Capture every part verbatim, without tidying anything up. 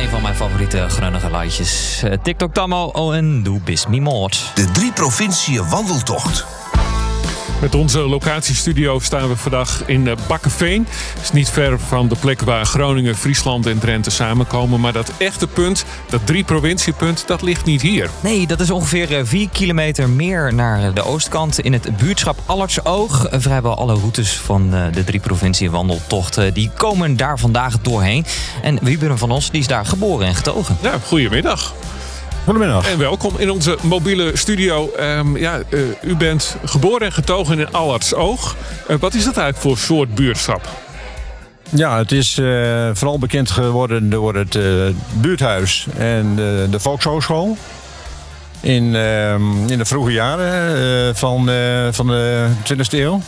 een van mijn favoriete grunnige liedjes. Uh, TikTok Tammo, oh en doe bis me moord. De drie provinciën wandeltocht. Met onze locatiestudio staan we vandaag in Bakkeveen. Het is niet ver van de plek waar Groningen, Friesland en Drenthe samenkomen. Maar dat echte punt, dat drie provinciepunt, dat ligt niet hier. Nee, dat is ongeveer vier kilometer meer naar de oostkant in het buurtschap Allertsoog. Vrijwel alle routes van de drie provinciën wandeltochten die komen daar vandaag doorheen. En Wieberen van Os die is daar geboren en getogen. Ja, goedemiddag. Goedemiddag. En welkom in onze mobiele studio. Um, ja, uh, u bent geboren en getogen in Allertsoog. Uh, wat is dat eigenlijk voor soort buurtschap? Ja, het is uh, vooral bekend geworden door het uh, buurthuis en de, de volkshogeschool. In, uh, in de vroege jaren uh, van, uh, van de twintigste eeuw.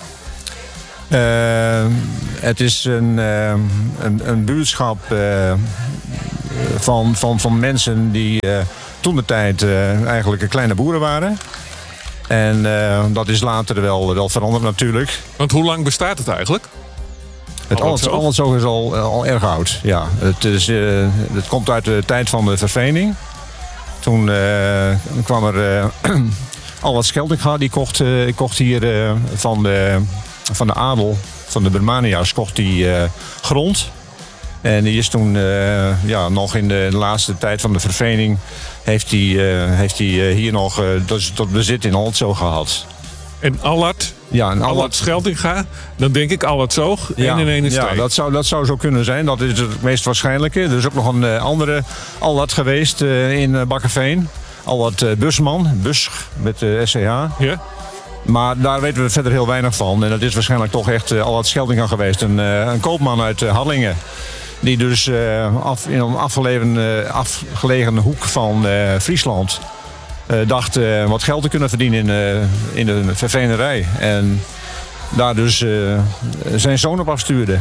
Uh, het is een, uh, een, een buurtschap uh, van, van, van mensen die uh, toen de tijd uh, eigenlijk kleine boeren waren. En uh, dat is later wel, wel veranderd natuurlijk. Want hoe lang bestaat het eigenlijk? Het Allertsoog is al, al erg oud. Ja. Het, is, uh, het komt uit de tijd van de vervening. Toen uh, kwam er uh, Albert Scheltinga, die kocht, uh, kocht hier uh, van, de, van de adel, van de Bermania's, kocht die uh, grond. En die is toen uh, ja, nog in de laatste tijd van de vervening heeft hij uh, heeft hij, uh, hier nog uh, tot, tot bezit in Allertsoog gehad. En Allard? Ja, en Allard Scheltinga, dan denk ik Allertsoog, één ja, in één ja, streek. dat zou, dat zou zo kunnen zijn. Dat is het meest waarschijnlijke. Er is ook nog een uh, andere Allard geweest uh, in uh, Bakkeveen. Allard uh, Busman, Bus met uh, S C H. Ja? Maar daar weten we verder heel weinig van. En dat is waarschijnlijk toch echt uh, Allard Scheltinga geweest. Een, uh, een koopman uit uh, Harlingen. Die dus uh, af, in een afgelegen, uh, afgelegen hoek van uh, Friesland uh, dacht uh, wat geld te kunnen verdienen in, uh, in de vervenerij. En daar dus uh, zijn zoon op afstuurde.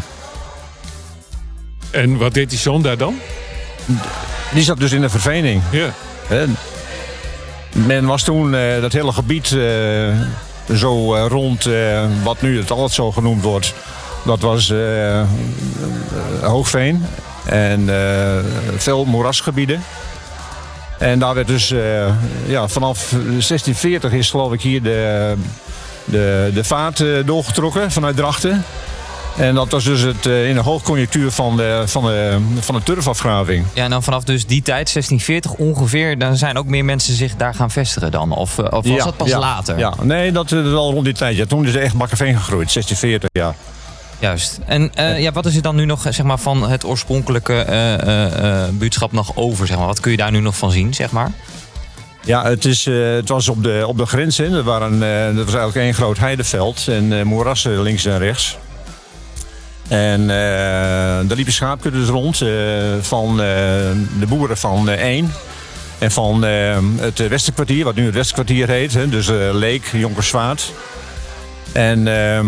En wat deed die zoon daar dan? Die zat dus in de vervening. Ja. En men was toen uh, dat hele gebied uh, zo uh, rond uh, wat nu het Allertsoog genoemd wordt. Dat was uh, uh, Hoogveen en uh, veel moerasgebieden. En daar werd dus uh, ja, vanaf zestien veertig is geloof ik hier de, de, de vaart uh, doorgetrokken vanuit Drachten. En dat was dus het, uh, in de hoogconjunctuur van de, van, de, van de turfafgraving. Ja, en dan vanaf dus die tijd, zestien veertig ongeveer, dan zijn ook meer mensen zich daar gaan vestigen dan? Of, of was ja, dat pas ja, later? Ja, nee, dat is wel rond die tijd. Ja, toen is er echt Bakkeveen gegroeid, zestien veertig, ja. Juist. En uh, ja, wat is er dan nu nog zeg maar, van het oorspronkelijke uh, uh, uh, buurtschap nog over? Zeg maar? Wat kun je daar nu nog van zien, zeg maar? Ja, het, is, uh, het was op de, op de grens. Hè. Er, waren, uh, er was eigenlijk één groot heideveld en uh, moerassen links en rechts. En uh, daar liepen schaapkuddes rond uh, van uh, de boeren van uh, één. En van uh, het Westerkwartier, wat nu het Westerkwartier heet. Hè. Dus uh, Leek, Jonkersvaart. En uh,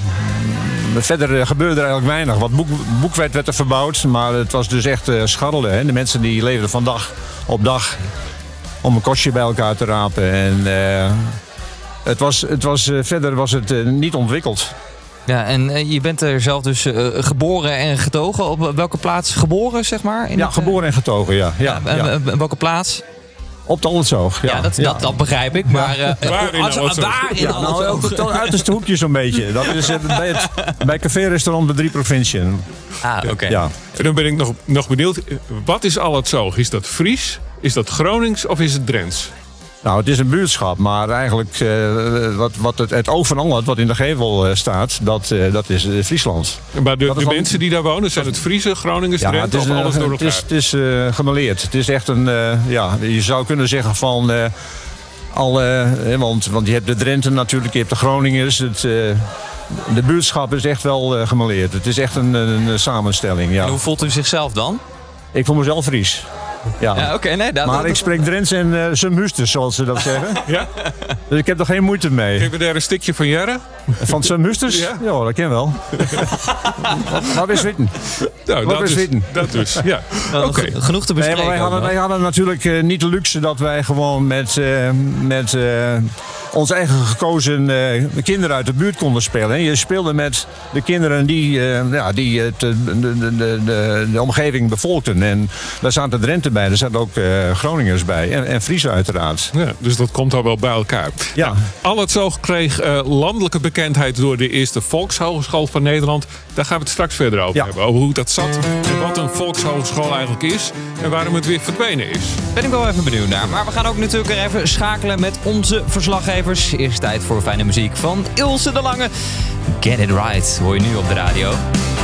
verder gebeurde er eigenlijk weinig. Wat boek, boekwijd werd er verbouwd, maar het was dus echt uh, scharrelen. Hè. De mensen die leefden van dag op dag om een kostje bij elkaar te rapen. En uh, het was, het was, uh, verder was het uh, niet ontwikkeld. Ja, en uh, je bent er zelf dus uh, geboren en getogen. Op welke plaats geboren, zeg maar? In ja, het, geboren en getogen, ja. ja, ja, ja. En welke plaats? Op de Allertsoog, ja. Ja, dat, ja. Dat, dat begrijp ik, maar... Uh, waar in als, Allertsoog? Waar in ja, nou, Allertsoog? ook het uiterste hoekje zo'n beetje. Dat is uh, bij het bij café-restaurant de Drie Provinciën. Ah, oké. Okay. Ja. En dan ben ik nog, nog benieuwd, wat is Allertsoog? Is dat Fries? Is dat Gronings of is het Drents? Nou, het is een buurtschap, maar eigenlijk uh, wat, wat het, het oog van Allard, wat in de gevel uh, staat, dat, uh, dat is uh, Friesland. Maar de, de wel... mensen die daar wonen, zijn het Friese, Groningers, ja, Drenthe of een, alles door elkaar? Het is, het is uh, gemêleerd. Het is echt een, uh, ja, je zou kunnen zeggen van... Uh, alle, uh, want, want je hebt de Drenthe natuurlijk, je hebt de Groningers. Het, uh, de buurtschap is echt wel uh, gemêleerd. Het is echt een, een, een samenstelling, ja. En hoe voelt u zichzelf dan? Ik voel mezelf Fries. Ja, ja oké. Okay, nee, dat, maar dat, ik spreek Drents en uh, Sumhusters, zoals ze dat zeggen. Ja? Dus ik heb er geen moeite mee. Geef me daar een stukje van Jerre? Van Sumhusters? Ja. Ja, dat ken wel. Wat is witten? Nou, Wat dat, is witten? dat dus, ja. uh, Oké. g- genoeg te Nee, bespreken. maar wij, hadden, wij hadden natuurlijk uh, niet de luxe dat wij gewoon met, uh, met uh, onze eigen gekozen uh, kinderen uit de buurt konden spelen. En je speelde met de kinderen die, uh, ja, die het, de, de, de, de, de omgeving bevolkten. En daar zaten Drenthe bij, er zaten ook uh, Groningers bij. En, en Friese uiteraard. Ja, dus dat komt al wel bij elkaar. Ja. Nou, Allertsoog kreeg uh, landelijke bekendheid door de eerste volkshogeschool van Nederland. Daar gaan we het straks verder over ja. hebben. Over hoe dat zat en wat een volkshogeschool eigenlijk is. En waarom het weer verdwenen is. Ben ik wel even benieuwd naar. Maar we gaan ook natuurlijk weer even schakelen met onze verslaggevers. Eerst tijd voor fijne muziek van Ilse de Lange. Get It Right hoor je nu op de radio.